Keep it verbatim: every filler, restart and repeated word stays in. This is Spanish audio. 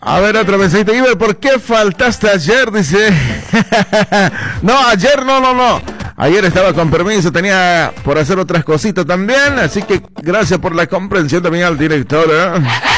A ver, otro mensajito. Iber, ¿por qué faltaste ayer? Dice. No, ayer no, no, no. Ayer estaba con permiso, tenía por hacer otras cositas también. Así que gracias por la comprensión también al director, ¿eh?